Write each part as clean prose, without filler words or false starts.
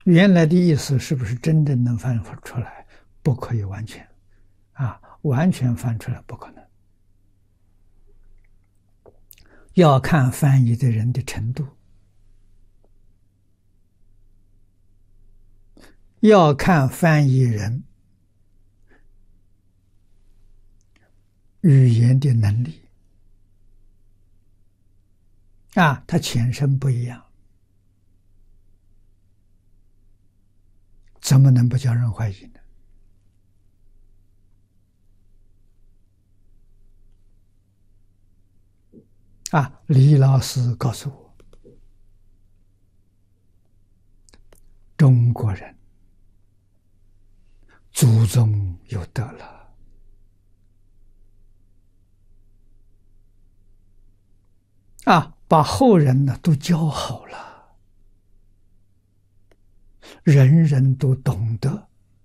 原来的意思是不是真正能翻出来？不可以完全，完全翻出来不可能，要看翻译的人的程度，要看翻译人语言的能力，他前身不一样，怎么能不叫人怀疑呢？李老师告诉我，中国人祖宗有德了，把后人呢都教好了，人人都懂得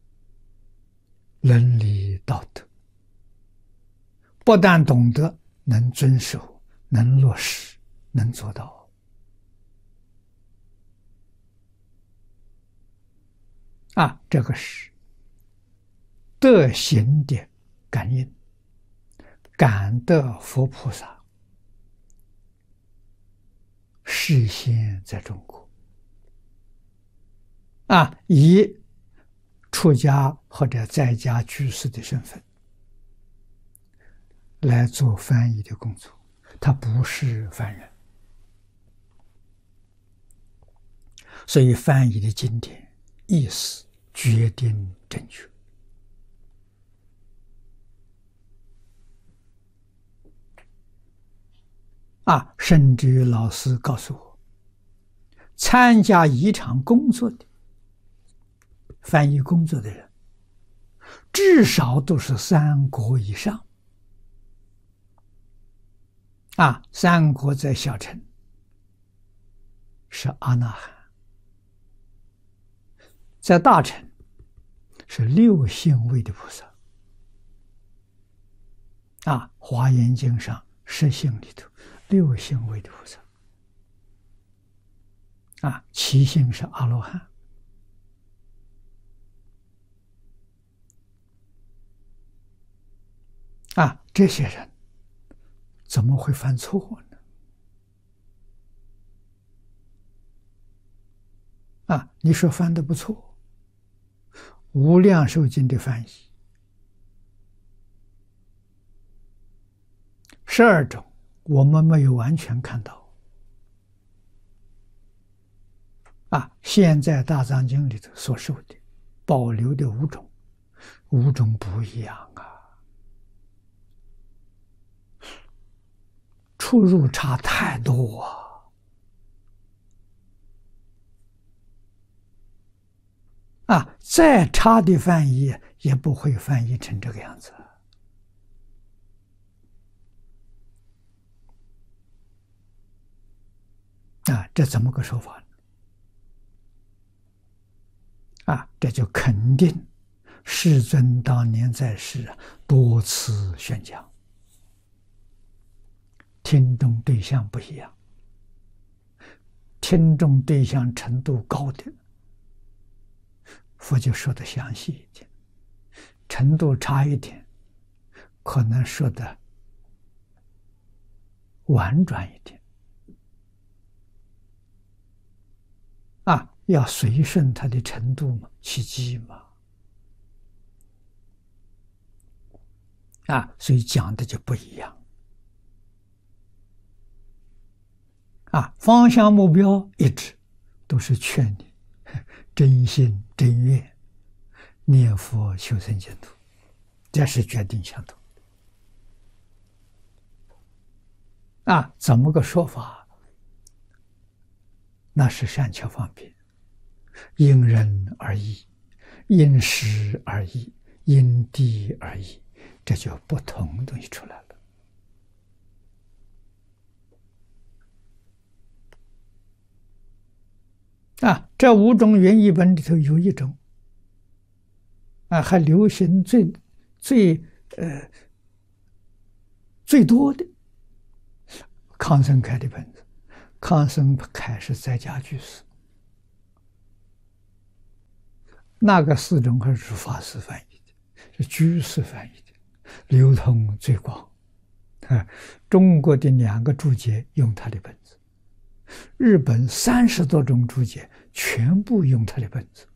伦理道德，不但懂得，能遵守，能落实，能做到。这个是德行的感应，感得佛菩萨示现在中国，以出家或者在家居士的身份来做翻译的工作，他不是凡人，所以翻译的经典意思决定正确。甚至于老师告诉我，参加一场工作的翻译工作的人，至少都是3国以上。3国在小乘是阿那含，在大乘是6性位的菩萨。华严经上10性里头6性位的菩萨，7性是阿罗汉。这些人怎么会犯错呢？你说翻得不错，无量寿经的翻译12种，我们没有完全看到。现在大藏经里头所授的保留的5种，5种不一样出入差太多再差的翻译也不会翻译成这个样子。这怎么个说法呢？这就肯定世尊当年在世多次宣讲，听众对象不一样，听众对象程度高的，佛就说的详细一点；程度差一点，可能说的婉转一点。要随顺他的程度嘛，契机嘛。所以讲的就不一样。方向目标一致，都是劝你真心真愿念佛求生净土，这是决定相同。怎么个说法？那是善巧方便，因人而异，因时而异，因地而异，这就不同东西出来了。这5种原译本里头有一种还流行最多的，康生开的本子。康生开是在家居士， 那个四种可是法师翻译的，是居士翻译的，流通最广。中国的2个注解用他的本子，日本30多种注解全部用他的本子。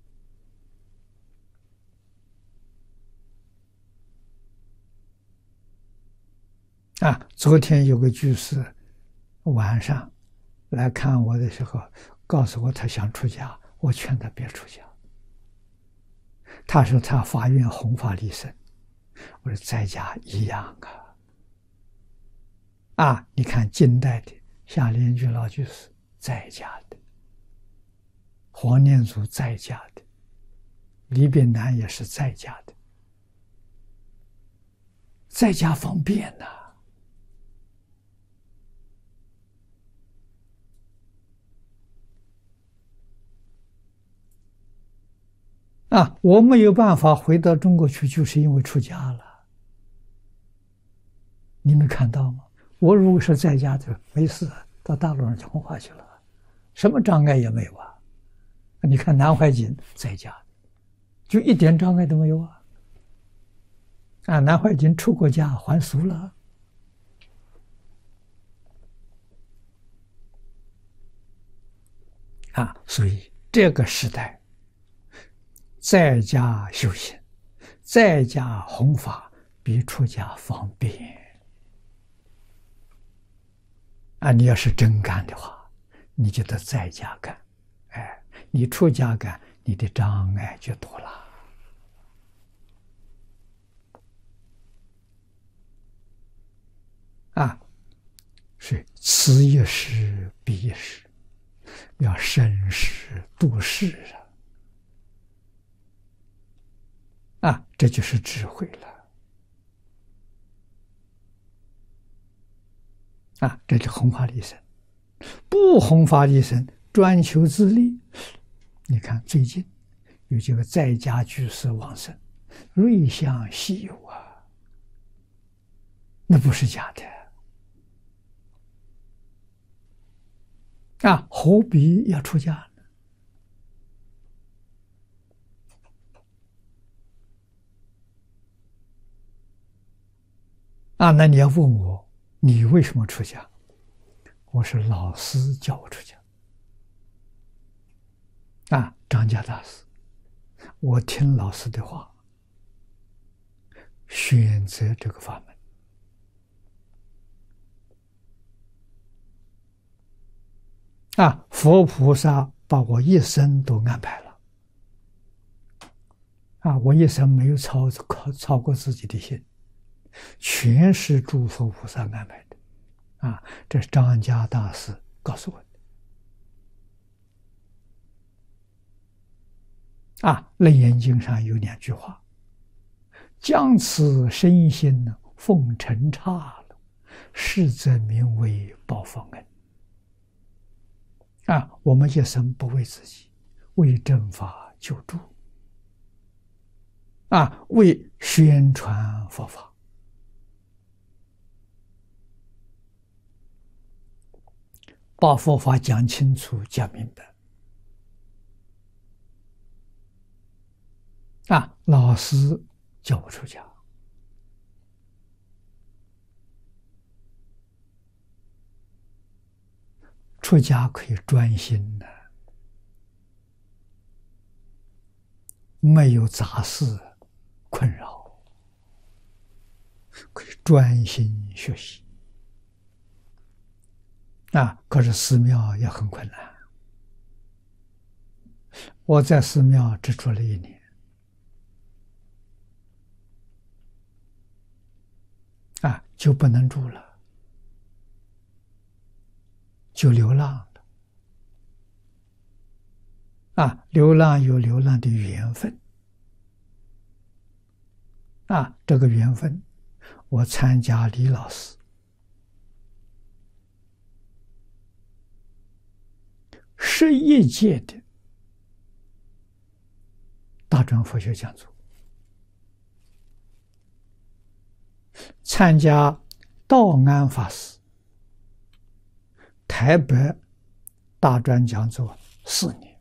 昨天有个居士晚上来看我的时候，告诉我他想出家，我劝他别出家。他说他发愿弘法利生，我说在家一样你看近代的像莲居老居士在家的，黄念祖在家的，李炳南也是在家的，在家方便我没有办法回到中国去，就是因为出家了。你没看到吗？我如果是在家的，没事，到大陆上去弘法去了，什么障碍也没有啊。你看南怀瑾在家，就一点障碍都没有南怀瑾出过家还俗了。所以这个时代，在家修行，在家弘法比出家方便。你要是真干的话，你就得在家干。你出家干，你的障碍就多了。所以此一时彼一时，要慎始度世这就是智慧了。这是弘法利生。不弘法利生，专求自利。你看最近有几个在家居士往生，瑞相稀有那不是假的何必要出家呢？那你要问我，你为什么出家？我是老师叫我出家。张家大师，我听老师的话，选择这个法门。佛菩萨把我一生都安排了。我一生没有超过自己的心，全是诸佛菩萨安排的。这是张家大师告诉我的。楞严经上有2句话：将此身心奉承差了，是则名为报佛恩。我们一生不为自己，为正法救助，为宣传佛法，把佛法讲清楚、讲明白。老师叫我出家，出家可以专心的，没有杂事困扰，可以专心学习。可是寺庙也很困难。我在寺庙只住了1年。就不能住了，就流浪了。流浪有流浪的缘分。这个缘分，我参加李老师11届的大专佛学讲座，参加道安法师台北大专讲座4年。